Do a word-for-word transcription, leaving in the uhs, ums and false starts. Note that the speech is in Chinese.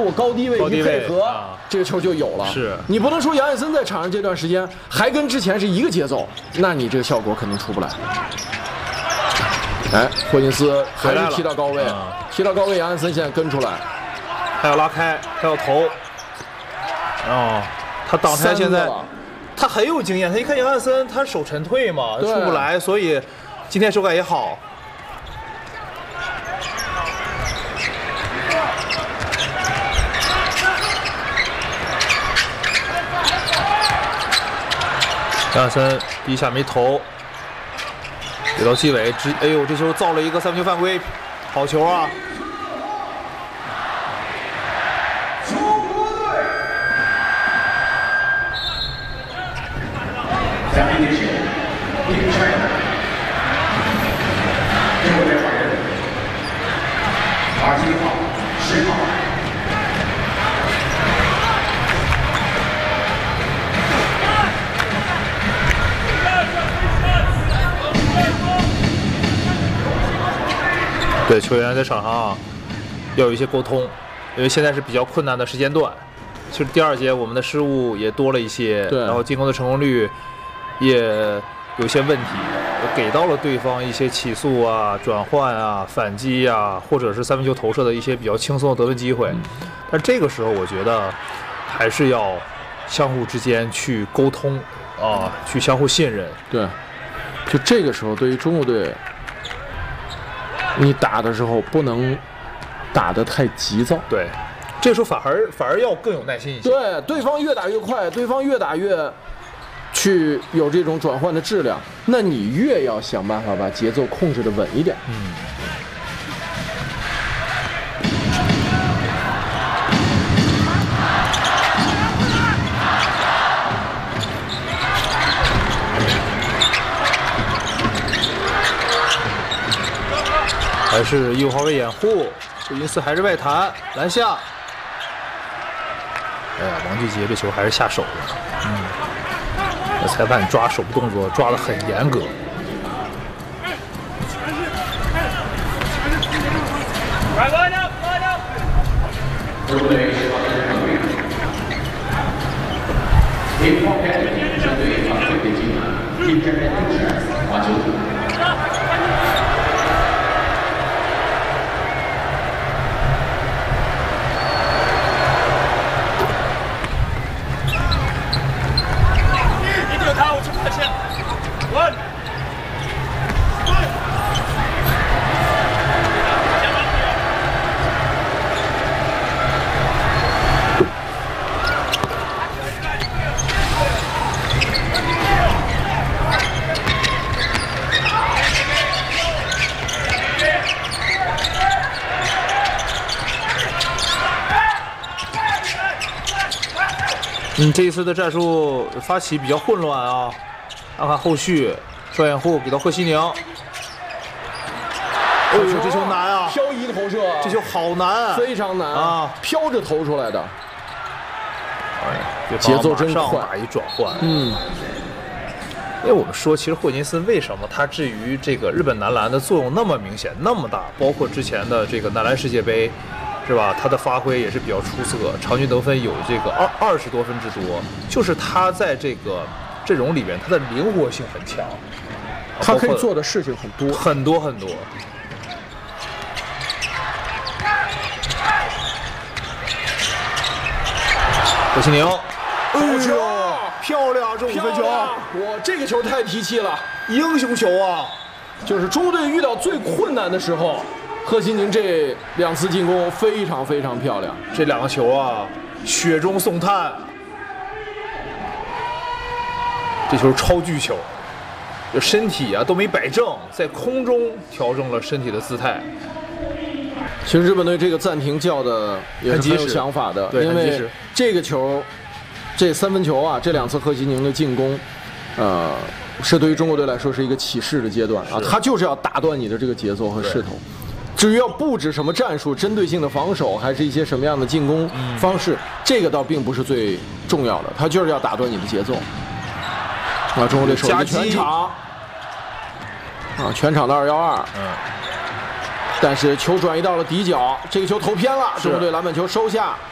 我高低位一配合， 啊、 这个球就有了。 是你不能说杨艾森在场上这段时间还跟之前是一个节奏，那你这个效果肯定出不来。哎，霍金斯还是踢到高位，啊、踢到高位，杨艾森现在跟出来， 还要拉开，还要投。哦，他挡拆现在他很有经验，他一看杨艾森，他手沉退嘛，出不来，所以今天手感也好。杨艾森第一下没投，给到季伟，直哎呦，这球造了一个三分球犯规，好球啊！ 嘉宾球，领赛，中国队换人，二十一号、十号。 对球员在场上啊，要有一些沟通，因为现在是比较困难的时间段。其实第二节我们的失误也多了一些，然后进攻的成功率也有些问题，给到了对方一些起速啊、转换啊、反击啊，或者是三分球投射的一些比较轻松的得分机会。但这个时候我觉得还是要相互之间去沟通啊，去相互信任。 对，就这个时候对于中国队，你打的时候不能打得太急躁。 对，这个时候反而反而要更有耐心一些。 对，对方越打越快，对方越打越去有这种转换的质量，那你越要想办法把节奏控制的稳一点。 嗯。还是右后卫掩护，霍金斯还是外弹篮下。哎呀，王巨杰这球还是下手了。嗯，那裁判抓手部动作抓得很严格。 中国队十号人上队，林方开针对防守北京南，应战正式罚球。 嗯，这一次的战术发起比较混乱啊，看看后续，双掩护给到贺西宁。哎呦，这球难啊！ 漂移投射， 这球好难啊， 非常难啊， 飘着投出来的。 哎， 节奏真快， 打一转换。 嗯， 因为我们说，其实霍金斯为什么他至于这个日本男篮的作用那么明显、那么大，包括之前的这个男篮世界杯。是吧？他的发挥也是比较出色，场均得分有这个二二十多分之多，就是他在这个阵容里边，他的灵活性很强， 他可以做的事情很多很多很多。贺西宁， 哎呦， 漂亮！这五分球， 我这个球太提气了， 英雄球啊！ 就是中国队遇到最困难的时候。贺西宁这两次进攻非常非常漂亮， 这两个球啊，雪中送炭。这球超巨球，这身体啊都没摆正，在空中调整了身体的姿态。 其实日本队这个暂停叫的也是很有想法的，因为这个球，这三分球啊，这两次贺西宁的进攻，呃，是对于中国队来说是一个起势的阶段啊，他就是要打断你的这个节奏和势头。至于要布置什么战术，针对性的防守，还是一些什么样的进攻方式，嗯、这个倒并不是最重要的，他就是要打断你的节奏。啊，中国队守一个全场，啊，全场的二幺二，嗯，但是球转移到了底角，这个球投偏了，中国队篮板球收下。